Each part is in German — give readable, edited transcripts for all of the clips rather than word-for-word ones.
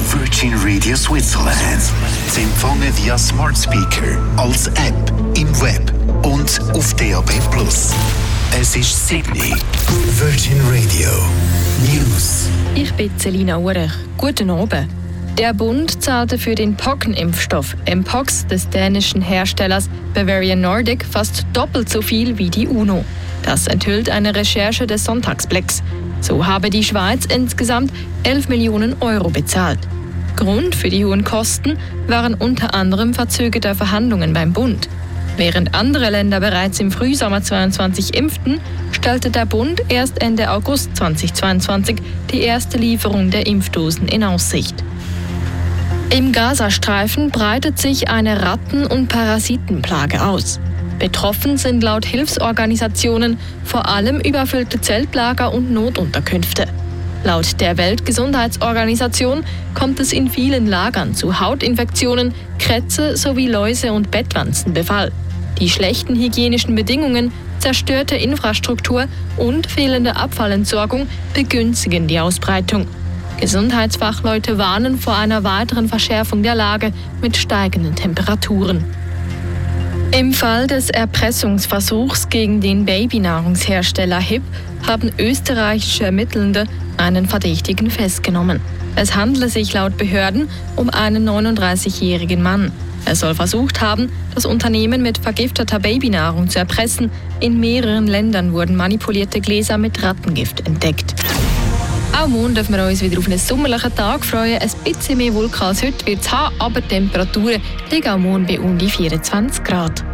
Virgin Radio Switzerland. Zu empfangen via Smart Speaker, als App, im Web und auf DAB+. Es ist 7 Virgin Radio News. Ich bin Selina Urech. Guten Abend. Der Bund zahlte für den Pockenimpfstoff Mpox des dänischen Herstellers Bavarian Nordic fast doppelt so viel wie die UNO. Das enthüllt eine Recherche des Sonntagsblicks. So habe die Schweiz insgesamt 11 Millionen Euro bezahlt. Grund für die hohen Kosten waren unter anderem verzögerte Verhandlungen beim Bund. Während andere Länder bereits im Frühsommer 2022 impften, stellte der Bund erst Ende August 2022 die erste Lieferung der Impfdosen in Aussicht. Im Gazastreifen breitet sich eine Ratten- und Parasitenplage aus. Betroffen sind laut Hilfsorganisationen vor allem überfüllte Zeltlager und Notunterkünfte. Laut der Weltgesundheitsorganisation kommt es in vielen Lagern zu Hautinfektionen, Krätze sowie Läuse- und Bettwanzenbefall. Die schlechten hygienischen Bedingungen, zerstörte Infrastruktur und fehlende Abfallentsorgung begünstigen die Ausbreitung. Gesundheitsfachleute warnen vor einer weiteren Verschärfung der Lage mit steigenden Temperaturen. Im Fall des Erpressungsversuchs gegen den Babynahrungshersteller HiB haben österreichische Ermittelnde einen Verdächtigen festgenommen. Es handele sich laut Behörden um einen 39-jährigen Mann. Er soll versucht haben, das Unternehmen mit vergifteter Babynahrung zu erpressen. In mehreren Ländern wurden manipulierte Gläser mit Rattengift entdeckt. Auch morgen dürfen wir uns wieder auf einen sommerlichen Tag freuen. Ein bisschen mehr Wolken als heute wird es haben, aber die Temperaturen liegen auch morgen bei um die 24 Grad.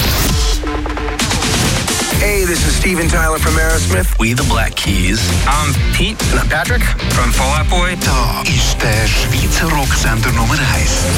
Hey, this is Steven Tyler from Aerosmith. We the Black Keys. I'm Pete. And I'm Patrick from Fall Out Boy. Da ist der Schweizer Rocksender Nummer 1.